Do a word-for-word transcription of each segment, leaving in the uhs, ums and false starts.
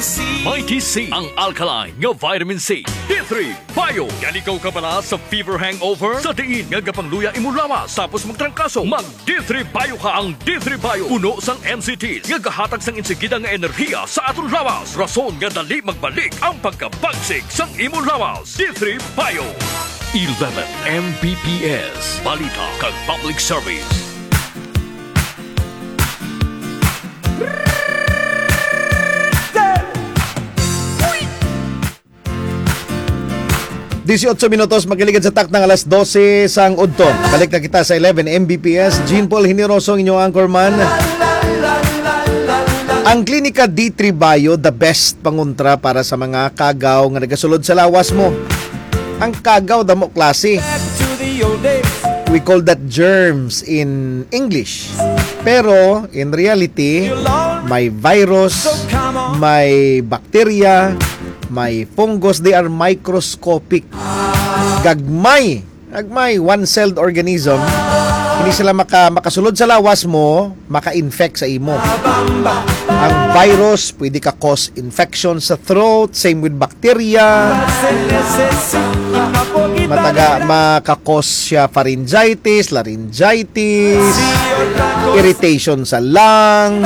Mighty C, ang alkaline nga vitamin C. D three Bio, ganikaw ka pala sa fever hangover? Sa diin nga gapangluya imo lawas tapos magtrangkaso. Mag D three Bio ka. Ang D three Bio puno sang M C Ts nga gahatag sang insigida nga enerhiya sa aton lawas. Rason nga dali magbalik ang pagkabagsik sang imo lawas. D three Bio. eleven M B P S, balita kag public service. eighteen minutos magiligid sa tak ng alas dose sang udton. Balik na kita sa eleven M B P S. Jean Paul Generoso, inyong anchorman. Ang klinika D three Bio, the best panguntra para sa mga kagaw nga nagasulod sa lawas mo. Ang kagaw damo klase. We call that germs in English. Pero in reality, may virus, may bacteria, may fungus. They are microscopic. Gagmay, gagmay, one-celled organism. Hindi sila maka, makasulod sa lawas mo, maka-infect sa imo. Ang virus, pwede ka cause infection sa throat. Same with bacteria. Mataga, maka-cause siya pharyngitis, laryngitis, irritation sa lungs,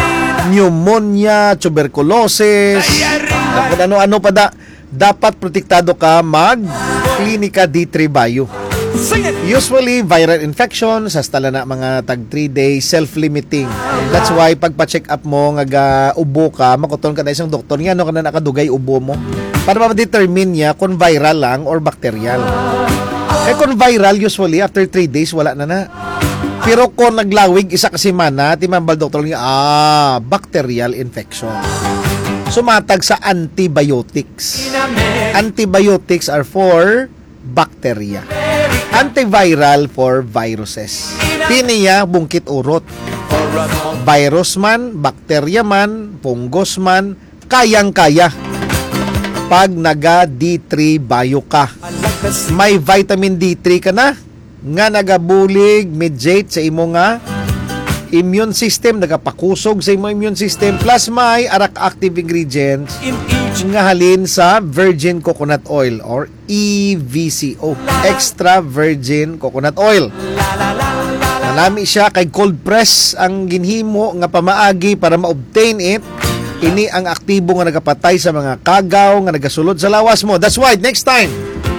pneumonia, tuberculosis. Ano-ano pa da, dapat protektado ka mag Klinika D three Bio. Usually, viral infection, sa stala na mga tag three days, self-limiting. That's why, pagpa-check up mo, nga ubo ka, makuton ka na isang doktor, nga ano ka na nakadugay ubo mo, para ma-determine niya kung viral lang or bacterial. Eh, kung viral, usually, after three days, wala na na. Pero kung naglawig, isa ka semana, timambal doktor nga, ah, bacterial infection. Sumatag sa antibiotics. Antibiotics are for bacteria. Antiviral for viruses. Tiniya, bungkit urot. Virus man, bacteria man, fungus man, kayang-kaya. Pag naga D three Bio ka. May vitamin D three ka na, nga nagabulig, mediate sa imo nga immune system, nagapakusog sa imo immune system, plus may arak active ingredients nga halin sa virgin coconut oil or E V C O, extra virgin coconut oil. Malami siya kay cold press ang ginhimo nga pamaagi para ma-obtain it. Ini ang aktibo nga nagapatay sa mga kagaw nga nagasulod sa lawas mo. That's why next time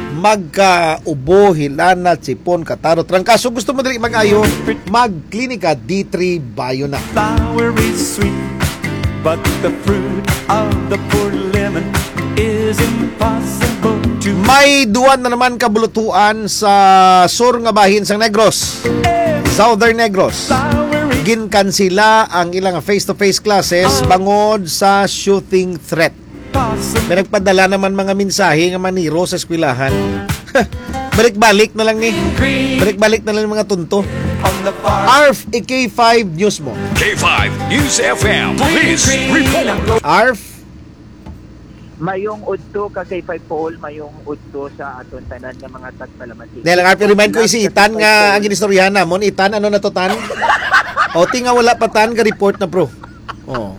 magka-ubo, hilana, sipon, kataro, trangkaso, gusto mo dali mag-ayo, mag-klinika D three Bio na. Flower is sweet, but the fruit of the poor lemon is impossible to... May duwan na naman kabulutuan sa sur nga bahin sang Negros, Southern Negros. Ginkan sila ang ilang face-to-face classes bangod sa shooting threat. May nagpadala naman mga mensahe nga maniro sa eskwelahan. Balik-balik na lang ni. Balik-balik na lang mga tunto. A R F, K five News mo. K five News F M, please report. A R F, mayong udto ka kay Five Paul, mayong udto sa aton tanan nga mga tagpalamati. dahil ang A R F, remind ko si Itan nga ang ginistoryahan namon. Itan, ano na to tan? O, tinga wala pa tan ka report na pro. O.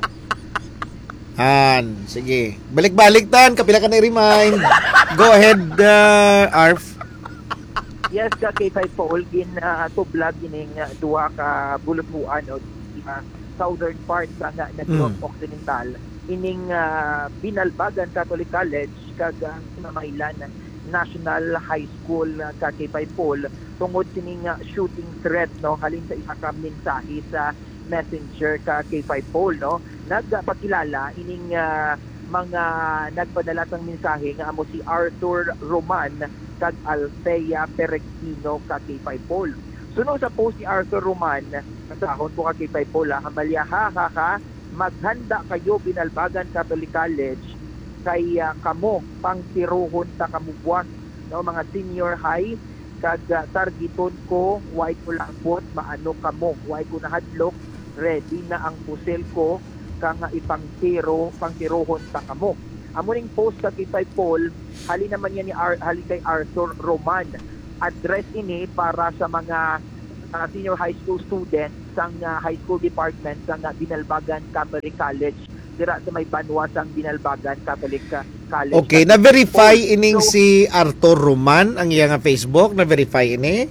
Han, sige. Balik-balik tan, kapila ka na i-remind. Go ahead, uh, A R F. Yes, ka kay Five Paul, gin uh, tublag gining uh, duwa ka bulutuan o uh, southern part sa nga Negros Mm. Occidental. Ining uh, Binalbagan Catholic College kag uh, Mamailan National High School uh, ka kay Five Paul tungod sining uh, shooting threat no halin sa isa ka mensahe sa Messenger ka kay Five Paul no nagpakilala ining uh, mga nagpadala sang mensahe nga amo si Arthur Roman kag Althea Peregrino ka kay Five Paul. Sunod sa post ni Arthur Roman nasahon ko ka kay Five Paul ha Malia ha ha ha maghanda kayo Binalbagan Catholic College kay uh, kamo pangtiruhon ta kamubuan no mga senior high kag uh, targeton ko way ko labot maano kamo way ko nahadlok ready na ang pusil ko kang ipangtiro pangtirohon ta kamo. Amo ning post sa kay Five Paul hali naman yan ni Ar- hali kay Arthur Roman. Address ini para sa mga uh, senior high school students sang uh, high school department sang uh, Binalbagan Catholic College dira sa may Banwa sang Binalbagan Catholic uh, College. Okay, na-verify ining so, si Arthur Roman ang iya nga Facebook, na-verify ini?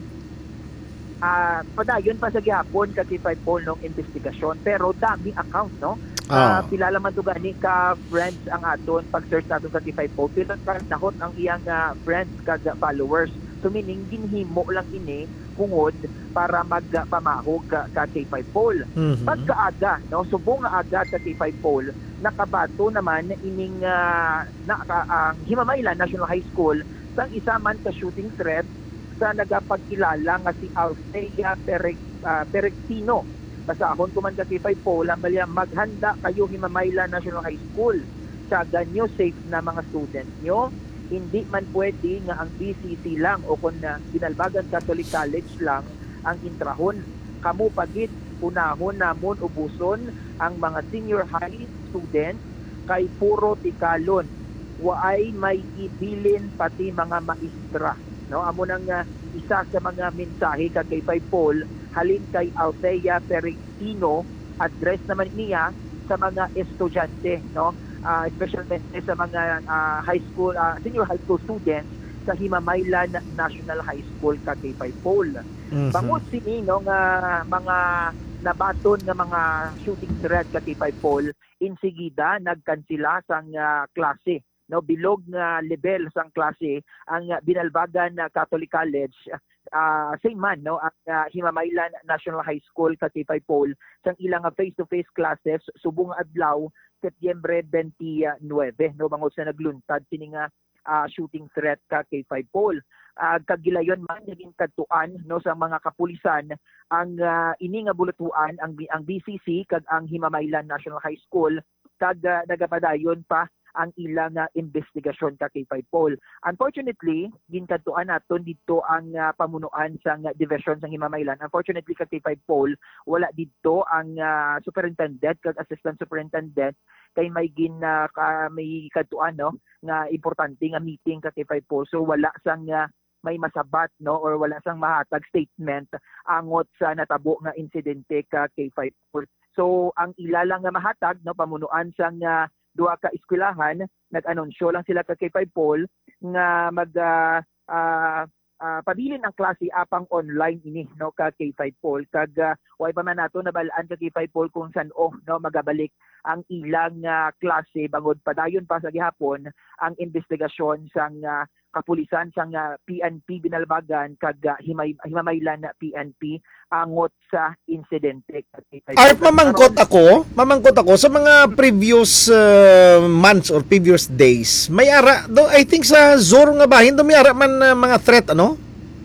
Ah, uh, padayon pa sa gihapon kakipay Paul nung investigasyon, pero dami account, no? Ah. Uh, pila man to gani ka friends ang aton pag-search naton kakipay Paul, pila ka nahot ang iyang uh, friends kag followers. So meaning ginhimo lang ini kungod para magpamahog ka, ka kay Paul. Mm-hmm. Pagkaaga, no, subong nga aga ka kay Paul, nakabato naman ining uh, na ang uh, Himamaylan National High School sang isa man ka shooting threat sa nagapagkilala nga si Althea Perec, uh, Perectino. Basahon ko man ka kay Paul, ambalya maghanda kayo Himamaylan National High School. Sa ganyo safe na mga students nyo. Hindi man pwede nga ang B C C lang o kung na Binalbagan Catholic College lang ang intrahon. Kamu pagit unahon namon ubuson ang mga senior high students kay puro tikalon. Waay may ibilin pati mga maestra. No, amo nang uh, isa sa mga mensahe kay Paul halin kay Althea Perectino, address naman niya sa mga estudyante, no? Uh, especially sa mga uh, high school, uh, senior high school students sa Himamaylan National High School kay Paul. Mm-hmm. Bangod sini no nga mga nabaton nga mga shooting threat kay Paul, insigida nagkansela sang uh, klase, no, bilog nga level sang klase ang uh, Binalbagan uh, Catholic College. Uh, same man, no, ang uh, Himamaylan National High School kay Paul sang ilang uh, face-to-face classes subong adlaw Setyembre twenty-nine, no, bangod sa nagluntad sini nga uh, shooting threat ka kay Paul. Uh, kagilayon man naging kadtuan, no, sa mga kapulisan ang uh, ini nga bulutuan ang ang B C C kag ang Himamaylan National High School kag uh, nagapadayon pa ang ilang uh, investigasyon ka kay Paul. Unfortunately, ginkadtuan naton dito ang uh, pamunuan sang uh, division sang Himamaylan. Unfortunately kay Paul, wala dito ang uh, superintendent kag assistant superintendent kay may gin uh, ka, may kadtuan, no, nga importante nga meeting ka kay Paul. So wala sang uh, may masabat, no, or wala sang mahatag statement angot sa natabo nga insidente ka kay Paul. So ang ilalang nga mahatag, no, pamunuan sang uh, duha ka eskwelahan, nag-anunsyo lang sila kay Paul nga mag uh, uh, uh, pabilin ang klase apang online ini, no, kay Paul kag uh, way pa man nato nabalaan kay Paul kung san-o, no, magabalik ang ilang uh, klase bangod padayon pa sa gihapon ang investigasyon sang uh, kapulisan sang uh, P N P Binalbagan kag uh, Himay, Himamaylan na P N P angot sa insidente. Art, mamangkot ako, mamangkot ako sa mga previous uh, months or previous days. May ara, do, I think sa Zoro nga bahin, do may ara man uh, mga threat, ano?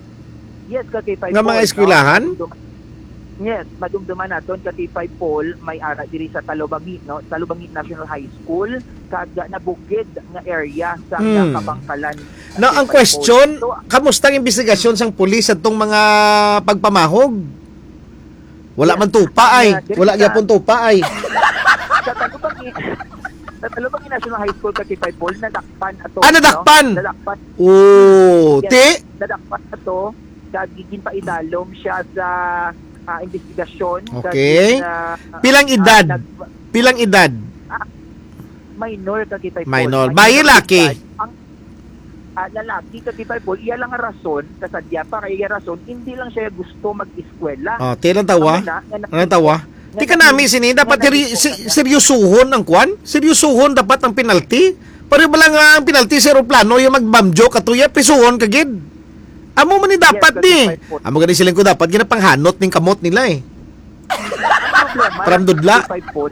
Yes, kay Paul. Nga mga eskwelahan? No? Yes, madumduman naton kay Paul may ara diri sa Talubangi, no, Talubangi National High School kag nabukid nga area sa hmm. Kabangkalan. No, ang question, so, kamusta ang investigasyon sang pulis atong mga pagpamahog? Wala yes, man tupa ay, uh, wala gyapon tupa ay. Sa Talubangi, sa Talubangi National High School kay Paul nadakpan ato. Ah, nadakpan. No? Nadakpan. Oh, yes, ti nadakpan ato kag gigin pa idalom siya sa uh, investigasyon. Okay. Kag, uh, pilang edad? Uh, nag, pilang edad? Uh, minor kay Paul. Minor. Bayi laki. Ang uh, lalaki kay Paul, iya lang nga rason, kasadya pa kay iya rason, hindi lang siya gusto mag-eskwela. Oh, tilang tawa? Ano tawa? Di ka namin sini, dapat seri- seryosuhon ang kwan? Seryosuhon dapat ang penalty? Pare ba lang ang penalty sa aeroplano, yung mag-bamjo katuya, prisuhon kagid. Amo man ni dapat yes, ni. Amo gani silang ko dapat ginapanghanot ning kamot nila eh. From dudla.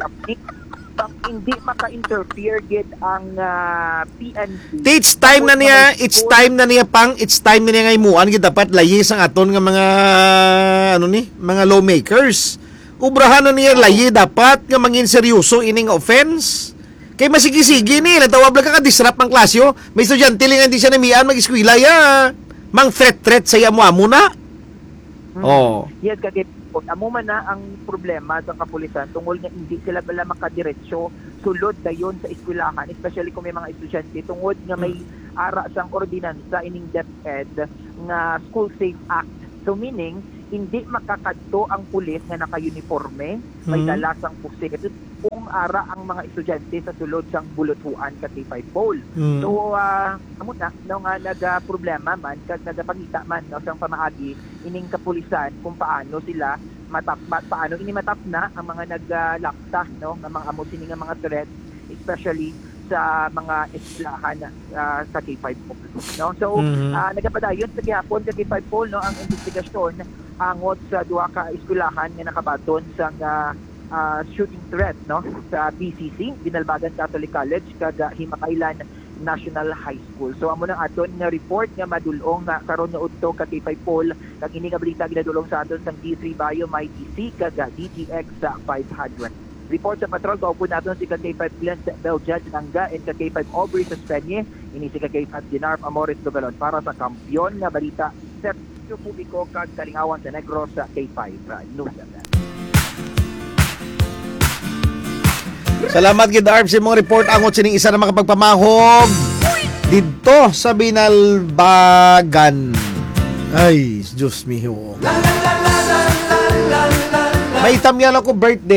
Hindi maka-interfere gid ang uh, P N P. It's time na niya, it's time na niya pang, it's time na niya nga imuan gid dapat layis ang aton nga mga ano ni, mga lawmakers. Ubrahan na niya layi dapat nga mangin seryoso ining offense. Kay masigi-sigi ni, natawag lang ka disrupt ang klasyo. May estudyante lang hindi siya namian mag-eskwela ya. Mang threat-threat sa amo amo na. Hmm. Oh. Yes, kaya amo man na ang problema sa kapulisan tungol nga hindi sila bala makadiretso sulod dayon sa eskwelahan, especially kung may mga estudyante tungod nga may ara sang ordinansa ining DepEd nga School Safe Act. So meaning hindi makakadto ang pulis nga naka-uniforme, may hmm. dala sang pusil kung ara ang mga estudyante sa sulod sang bulutuan ka K five Pol. Mm. So uh, amo na no nga naga problema man kag nagapangita man no sang pamaagi ining kapulisan kung paano sila matap ma, paano ini matap na ang mga naglakta no ng mga amo sini nga mga threats, especially sa mga eskwelahan uh, sa K five Pol no. So Mhm. uh, nagapadayon sa gihapon sa K five Pol no ang investigasyon angot sa duha ka eskwelahan nga nakabaton sa uh, uh, shooting threat no sa B C C Binalbagan Catholic College kag uh, Himakailan National High School. So amo nang aton nga report nga madulong nga karon nga udto ka K five Pol kag ini nga balita ginadulong sa aton sang D three Bio My D C kag uh, D T X sa five hundred. Report sa patrol kaupo naton si ka K five Glenn Beljudge Nanga and ka K five Aubrey Sospeñe, ini si ka K five Dinarp Amores Gobelon para sa kampiyon nga balita Sergio Publico kag Kalingawan sa Negros sa K five News. Salamat gid Arp sa imong report angot sining isa na makapagpamahog didto sa Binalbagan. Ay, Diyos miho. May itam yan ako birthday.